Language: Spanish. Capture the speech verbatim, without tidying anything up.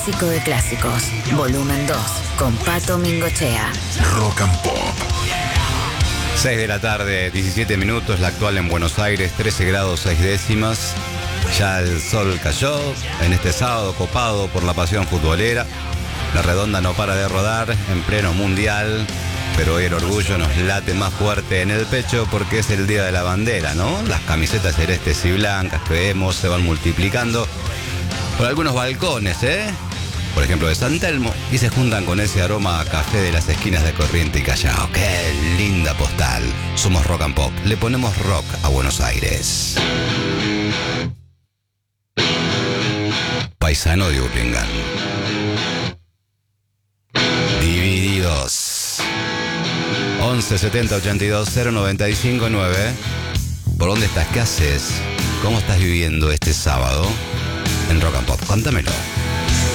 Clásico de clásicos, volumen dos, con Pato Mingochea. Rock and Pop. seis de la tarde, diecisiete minutos, la actual en Buenos Aires, trece grados seis décimas. Ya el sol cayó en este sábado copado por la pasión futbolera. La redonda no para de rodar en pleno mundial, pero hoy el orgullo nos late más fuerte en el pecho porque es el día de la bandera, ¿no? Las camisetas celestes y blancas que vemos se van multiplicando por algunos balcones, ¿eh? Por ejemplo, de San Telmo, y se juntan con ese aroma a café de las esquinas de Corriente y Callao. ¡Qué linda postal! Somos Rock and Pop, le ponemos rock a Buenos Aires. Paisano de Urlingan. Divididos. once setenta ochenta y dos cero noventa y cinco nueve. ¿Por dónde estás? ¿Qué haces? ¿Cómo estás viviendo este sábado en Rock and Pop? Cuéntamelo.